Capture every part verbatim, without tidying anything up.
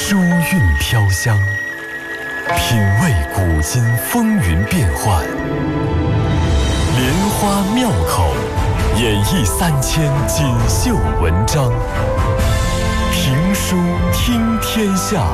书韵飘香，品味古今风云变幻，莲花妙口，演绎三千锦绣文章。评书听天下。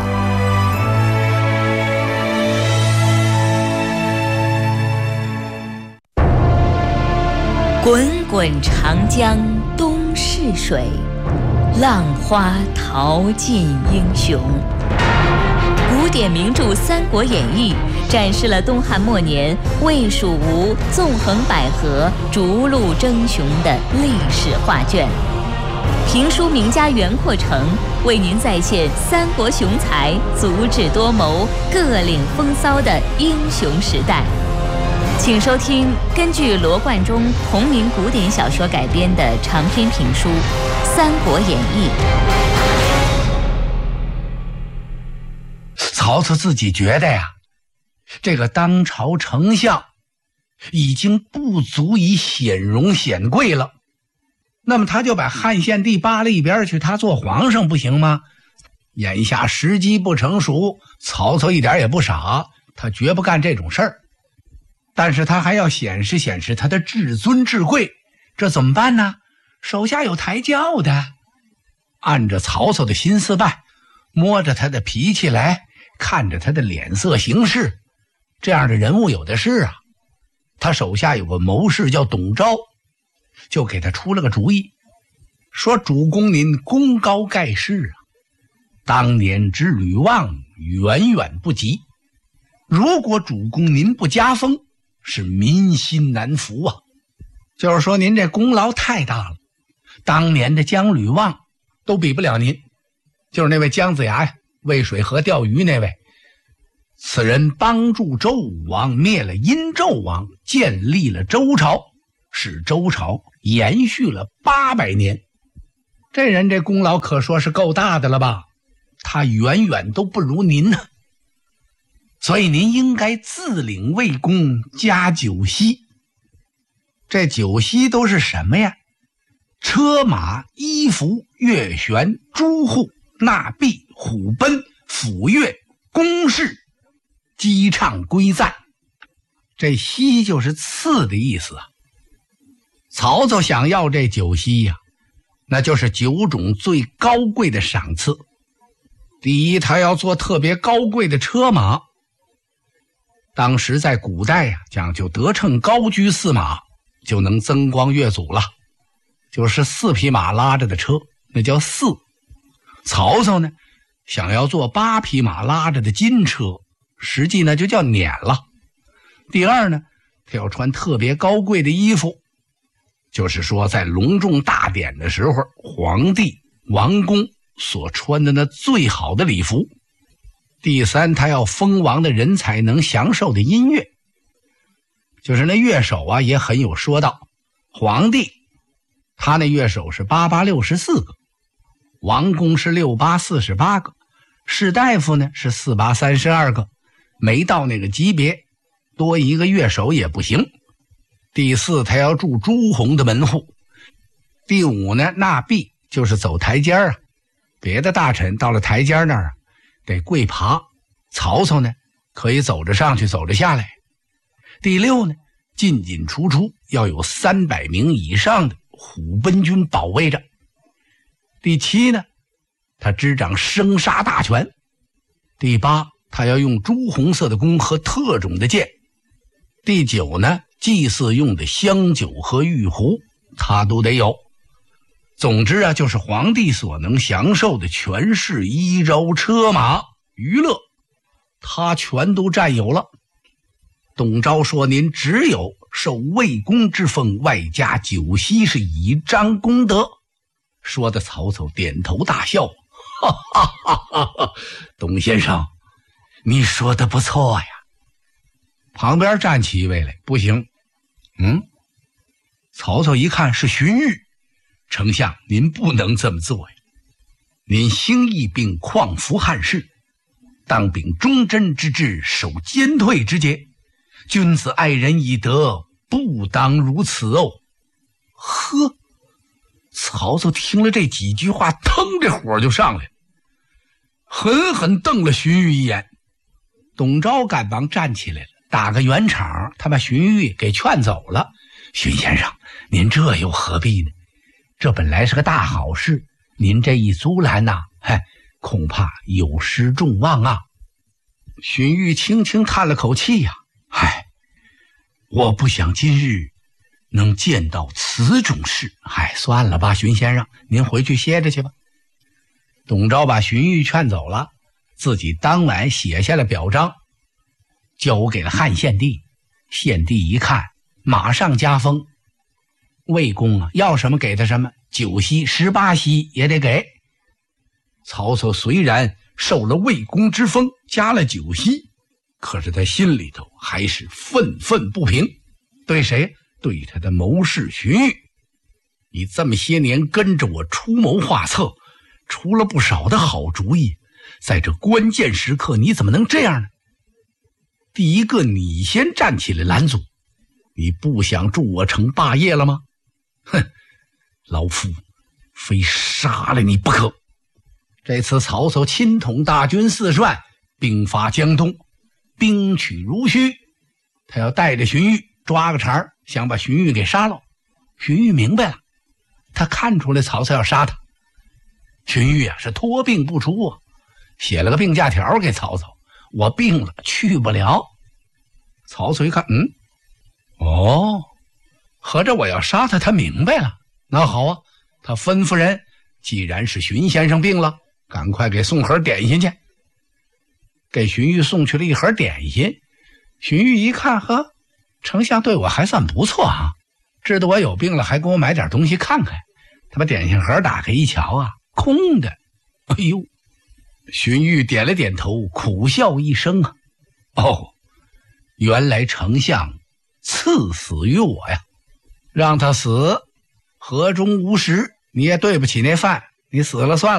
滚滚长江东逝水，浪花淘尽英雄。古典名著《三国演义》展示了东汉末年魏蜀吴纵横捭阖、逐鹿争雄的历史画卷。评书名家袁阔成为您再现三国雄才足智多谋、各领风骚的英雄时代。请收听根据罗贯中同名古典小说改编的长篇评书《三国演义》。 曹操自己觉得呀，这个当朝丞相已经不足以显荣显贵了，那么他就把汉献帝扒了一边去，他做皇上不行吗？眼下时机不成熟，曹操一点也不傻，他绝不干这种事儿。但是他还要显示显示他的至尊至贵，这怎么办呢？手下有抬轿的，按着曹操的心思办，摸着他的脾气来，看着他的脸色行事，这样的人物有的是啊。他手下有个谋士叫董昭，就给他出了个主意，说主公您功高盖世啊，当年之吕望远远不及，如果主公您不加封，是民心难服啊。就是说您这功劳太大了，当年的姜吕望都比不了您，就是那位姜子牙呀，渭水河钓鱼那位，此人帮助周武王灭了殷纣王，建立了周朝，使周朝延续了八百年。这人这功劳可说是够大的了吧，他远远都不如您呢。所以您应该自领魏公，加九锡。这九锡都是什么呀？车马、衣服、乐旋、诸户、纳币、虎贲、抚乐、公事、击唱、归赞。这锡就是赐的意思啊。曹操想要这九锡呀、啊，那就是九种最高贵的赏赐。第一，他要做特别高贵的车马。当时在古代呀、啊，讲究得乘高驹驷马，就能增光越祖了，就是四匹马拉着的车，那叫驷。曹操呢，想要做八匹马拉着的金车，实际呢就叫辇了。第二呢，他要穿特别高贵的衣服，就是说在隆重大典的时候，皇帝、王公所穿的那最好的礼服。第三，他要封王的人才能享受的音乐，就是那乐手啊也很有说道。皇帝他那乐手是八八六十四个，王公是六八四十八个，士大夫呢是四八三十二个，没到那个级别，多一个乐手也不行。第四，他要住朱红的门户。第五呢，纳币就是走台阶啊，别的大臣到了台阶那儿啊得跪爬，曹操呢可以走着上去走着下来。第六呢，进进出出要有三百名以上的虎贲军保卫着。第七呢，他执掌生杀大权。第八，他要用朱红色的弓和特种的箭。第九呢，祭祀用的香酒和玉壶他都得有。总之啊，就是皇帝所能享受的权势、衣着、车马、娱乐，他全都占有了。董昭说，您只有受魏公之封，外加九锡，是以彰功德。说的曹操点头大笑，哈哈哈哈哈！董先生，你说的不错呀。旁边站起一位来，不行。嗯，曹操一看是荀彧，丞相您不能这么做呀，您兴义并匡扶汉室，当秉忠贞之志，守坚退之节，君子爱人以德，不当如此哦。呵，曹操听了这几句话，腾这火就上来了。 狠狠瞪了荀彧一眼。董昭赶忙站起来了，打个圆场，他把荀彧给劝走了。荀先生，您这又何必呢？这本来是个大好事，您这一阻拦呐、啊，嗨，恐怕有失众望啊。荀彧轻轻叹了口气呀、啊，唉，我不想今日能见到此种事。唉，算了吧，荀先生，您回去歇着去吧。董昭把荀彧劝走了，自己当晚写下了表彰，交给了汉献帝。献帝一看，马上加封。魏公啊，要什么给他什么，九锡十八锡也得给。曹操虽然受了魏公之封，加了九锡，可是他心里头还是愤愤不平。对谁？对他的谋士荀彧。你这么些年跟着我出谋划策，出了不少的好主意，在这关键时刻你怎么能这样呢？第一个，你先站起来拦阻，你不想助我成霸业了吗？哼，老夫非杀了你不可。这次曹操亲统大军四十万，兵发江东，兵取如须，他要带着荀彧抓个茬，想把荀彧给杀了。荀彧明白了，他看出来曹操要杀他。荀彧啊是托病不出啊，写了个病假条给曹操，我病了去不了。曹操一看，嗯，哦，合着我要杀他，他明白了。那好啊，他吩咐人，既然是荀先生病了，赶快给送盒点心去。给荀彧送去了一盒点心。荀彧一看，呵，丞相对我还算不错啊，知道我有病了，还给我买点东西看看。他把点心盒打开一瞧啊，空的。哎呦，荀彧点了点头，苦笑一声啊，哦，原来丞相赐死于我呀，让他死，河中无食，你也对不起那饭，你死了算了。